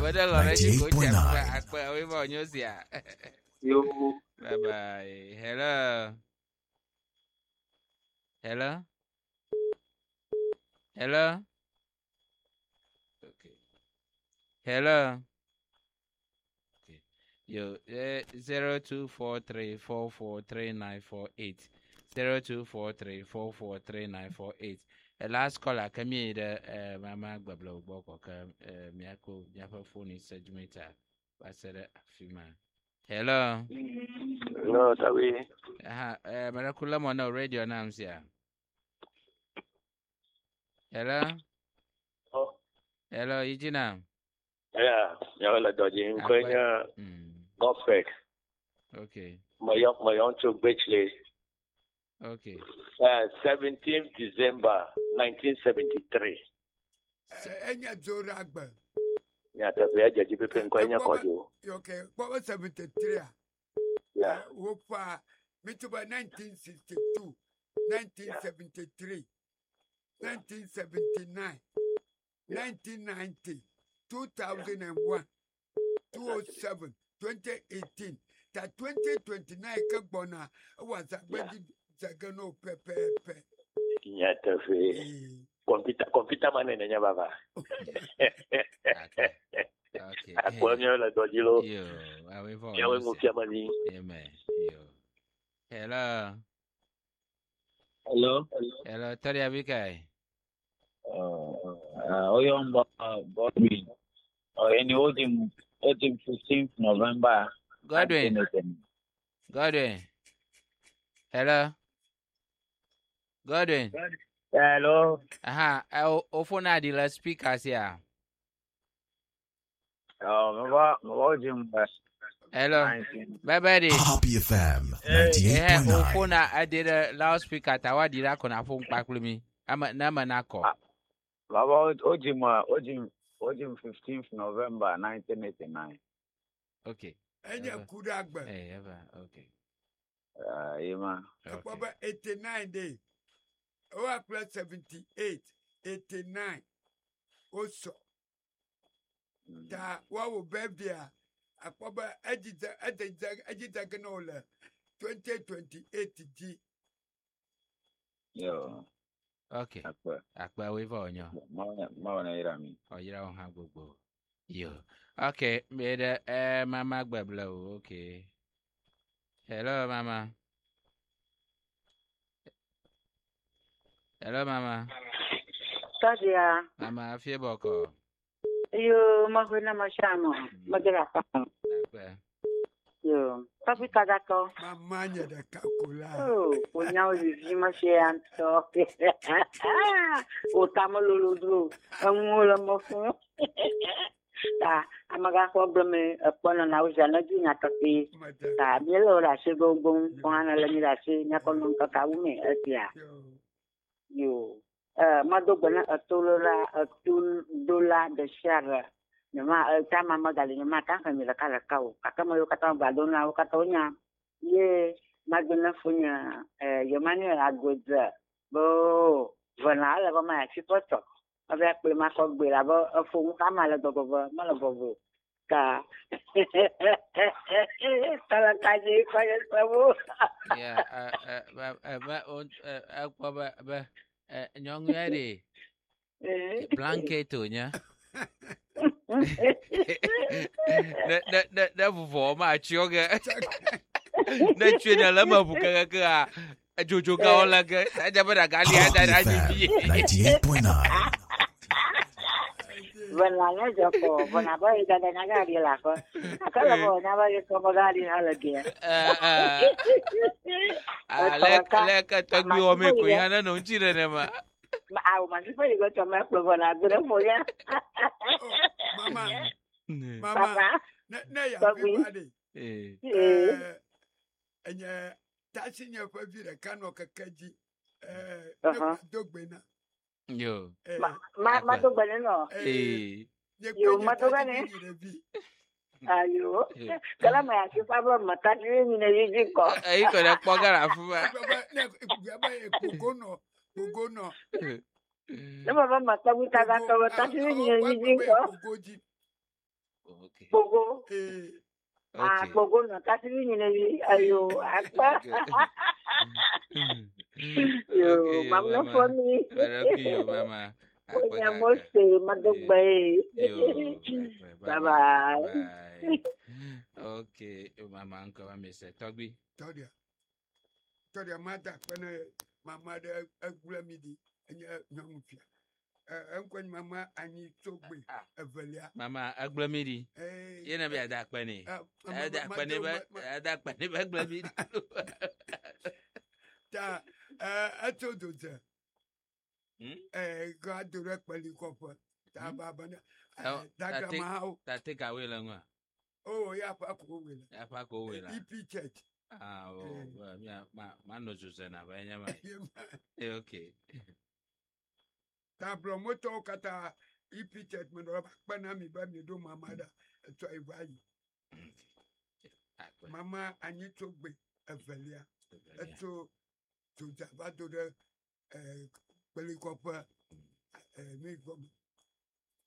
Bye. Hello. Hello. Hello. Okay. Hello. Okay. Yo, 0243443948. 0243443948. The last caller come here. Mama Bablo Boko Miako Jaffa phone is Sajumita. I said a few man. Hello. No, Tawi. Marakula Mono radio names here. Hello. Oh. Hello, Ijina. Yeah, you're dodging Quenya Gofek. Okay. My own to Bechley. Okay. 17th December 1973. Enya Zoragba. Yeah, that's where Judge Pippin Quenya Kodu. Okay, what was 73? Yeah. Wopa, Mituba 1962, 1973, 1979, 1990, 2001, 2007, 2018, that 2029 Kabona was a budget Zagano Pepe. Yeah, that's where computer man in Yababa. Okay. When you're like Dodgilo, Yo, I will vote. you will get money. Amen. Yo. Hello. Hello, Tori Abikai. Oyom Godwin. Any Odim 15th November. Godwin. Hello. Godwin. Hello. Ofona di la speakers here. Hello. Bye. Happy FM 98.9. Ofona I did a loudspeaker. Tawa di la kona phone back with me. I'm a namanako. About Ojim 15th November 1989. Okay. Enya Kudagba. Okay. Yema. About 89 days. Oh, plus 78, 89. Also. Ta wawo birthday akpaba ejita kenola 2028 G. Yo. Okay. Akpa we for onyo. Ma na irami. Oyira on ha gbogbo. Yo. Okay, made mama gbablo. Okay. Hello mama. Sadia. Mama afie boko. Yo, magwena mashamo. Magrapa. Yo, papi kagato. Mamanya da kakula. Oh, punya uzi mashianto. O tamolulu. Amula mofu. Ta, amaga probleme pona na ujana di nyatati. Ta, mielo la shegong pona la mirasi nyakonon kakaume atia. Yo. Madogana $2 de share. Nama tama magali nama kaka mila kala kau. Kaka mayo kata badona katonya. Ye magana funya yamani agweza. Bo vana la kama chipoto. Avec le maco bela bo fu kama la dogo malabobo. Ka. Tala kaji kaya sabu. Yeah, Nyong yari blanket nya na vuvo ma chioga na chena la ma buka ka jojo ka ola ka ajabara gali ada raji 98.9. Banana joko, banaba ida na gari la ko. Akala bo na ba ko magari halagi. Leka tagbi o me ko yana no chire ne ma. Ma au man si pwede go to me ko na gure mo ya. Mama. Na ya everybody. Enya tasinya fa vira kano kakaji dogbena. Yo. Ma dogbena no. Yo matogane. Ayo. Kala ma ya sifaba matani ni na yiji ko. Ai ko na pogara fu ba. Pogono. Na baba matawi taga to matani ni na yiji ko. Okay. Pogo. Ah, Okay. pogo no kasi ni ayo apa. Yo, Okay, mama mama. funny. Okay, yo, mama. Punya Akpaka. moste madugay. Yo, Bye bye. bye. Okay, mama, uncle, Mr. Togby. Todia mata kwene mama de agula midi enya nyamufia. Enkwen mama ani togbe evelia. Mama, aglamidi. You never had that penny. That penny, aglamidi. Ta atodote. God direct pali kopa. Ta babana. That how that take away long. Oh yeah, pako will. Apako will. EP church. Ah, oh, yeah, man knows Susanna. Okay. Ta promoto kata EP church me no bakpana mi ba mi do mama da to iwayi. Mama ani togbe evelia. Eto to jaba do de pali kopa mi